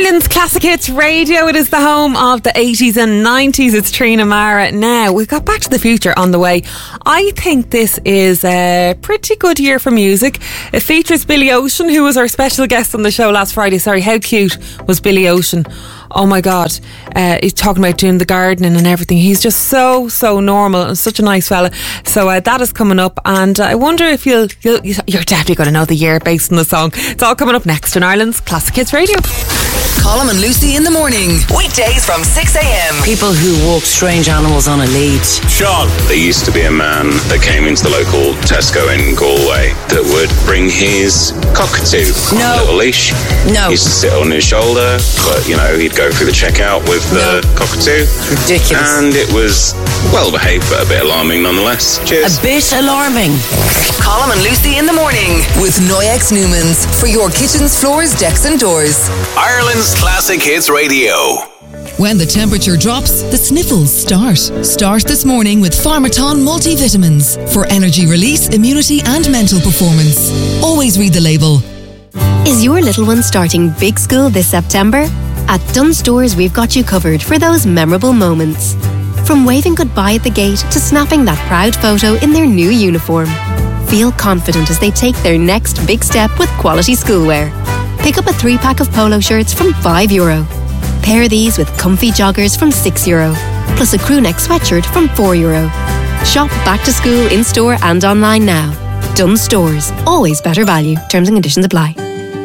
Ireland's Classic Hits Radio. It is the home of the 80s and 90s. It's Trina Mara. Now, we've got Back to the Future on the way. I think this is a pretty good year for music. It features Billy Ocean, who was our special guest on the show last Friday. Sorry, how cute was Billy Ocean? Oh my God. He's talking about doing the gardening and everything. He's just so normal and such a nice fella. So that is coming up, and I wonder if you're definitely going to know the year based on the song. It's all coming up next on Ireland's Classic Hits Radio. Colm and Lucy in the morning. Weekdays from 6 a.m. People who walk strange animals on a lead. Sean. There used to be a man that came into the local Tesco in Galway that would bring his cockatoo on a little leash. No. He used to sit on his shoulder, but, he'd go through the checkout with the cockatoo. Ridiculous. And it was well behaved, but a bit alarming nonetheless. Cheers. A bit alarming. Colm and Lucy in the morning with Noyex Newmans for your kitchens, floors, decks and doors. Ireland's Classic Hits Radio. When the temperature drops, the sniffles start. Start this morning with Pharmaton multivitamins for energy release, immunity and mental performance. Always read the label. Is your little one starting big school this September? At Dunnes Stores, we've got you covered for those memorable moments. From waving goodbye at the gate to snapping that proud photo in their new uniform. Feel confident as they take their next big step with quality schoolwear. Pick up a 3-pack of polo shirts from €5. Pair these with comfy joggers from €6, plus a crew neck sweatshirt from €4. Shop back to school in store and online now. Dunnes Stores, always better value. Terms and conditions apply.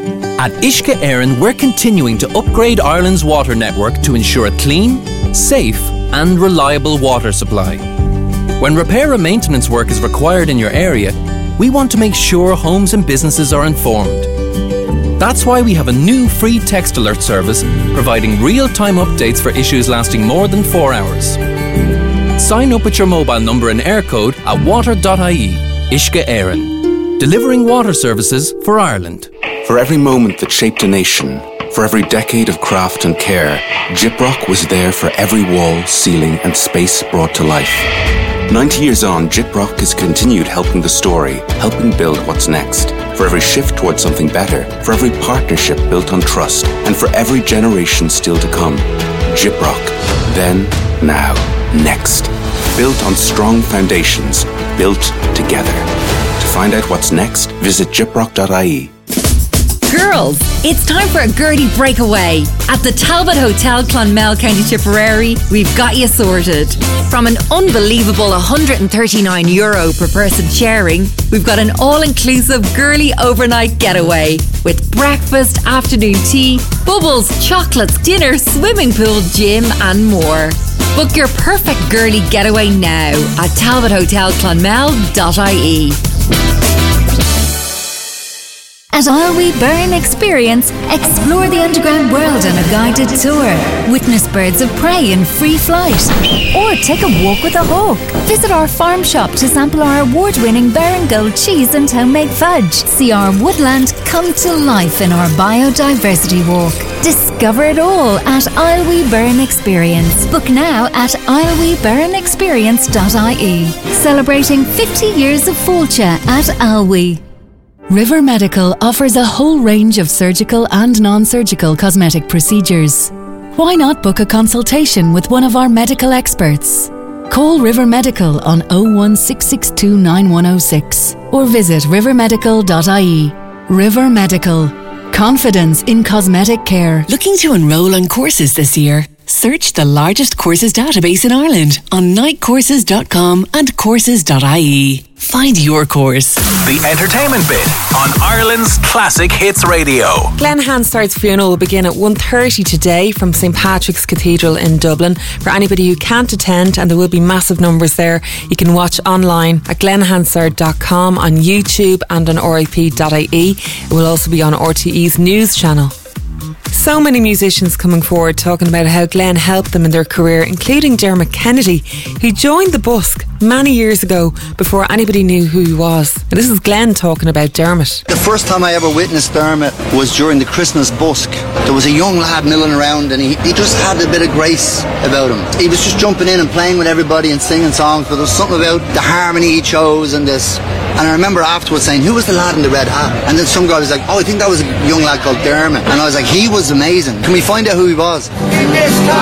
At Uisce Éireann, we're continuing to upgrade Ireland's water network to ensure a clean, safe and reliable water supply. When repair and maintenance work is required in your area, we want to make sure homes and businesses are informed. That's why we have a new free text alert service providing real-time updates for issues lasting more than 4 hours. Sign up with your mobile number and air code at water.ie. Uisce Éireann. Delivering water services for Ireland. For every moment that shaped a nation, for every decade of craft and care, Gyprock was there for every wall, ceiling and space brought to life. 90 years on, Gyprock has continued helping the story, helping build what's next. For every shift towards something better, for every partnership built on trust, and for every generation still to come. Gyprock. Then, now, next. Built on strong foundations, built together. To find out what's next, visit gyprock.ie. Girls, it's time for a Gertie breakaway. At the Talbot Hotel, Clonmel, County Tipperary, we've got you sorted. From an unbelievable €139 per person sharing, we've got an all-inclusive girly overnight getaway with breakfast, afternoon tea, bubbles, chocolates, dinner, swimming pool, gym and more. Book your perfect girly getaway now at talbothotelclonmel.ie. At Isle Burn Experience, explore the underground world on a guided tour. Witness birds of prey in free flight. Or take a walk with a hawk. Visit our farm shop to sample our award-winning Baron Gold cheese and homemade fudge. See our woodland come to life in our biodiversity walk. Discover it all at Isle Burn Experience. Book now at isleweburnexperience.ie. Celebrating 50 years of Fáilte at Alwi. River Medical offers a whole range of surgical and non-surgical cosmetic procedures. Why not book a consultation with one of our medical experts? Call River Medical on 01662 9106 or visit rivermedical.ie. River Medical. Confidence in cosmetic care. Looking to enrol on courses this year? Search the largest courses database in Ireland on nightcourses.com and courses.ie. Find your course. The entertainment bit on Ireland's Classic Hits Radio. Glenn Hansard's funeral will begin at 1:30 today from St Patrick's Cathedral in Dublin. For anybody who can't attend, and there will be massive numbers there, you can watch online at glennhansard.com, on YouTube and on RIP.ie. It will also be on RTE's news channel. So many musicians coming forward talking about how Glenn helped them in their career, including Dermot Kennedy, who joined the Busk many years ago before anybody knew who he was. And this is Glenn talking about Dermot. The first time I ever witnessed Dermot was during the Christmas busk. There was a young lad milling around and he just had a bit of grace about him. He was just jumping in and playing with everybody and singing songs, but there was something about the harmony he chose and this. And I remember afterwards saying, who was the lad in the red hat? And then some guy was like, oh, I think that was a young lad called Dermot. And I was like, he was amazing. Can we find out who he was?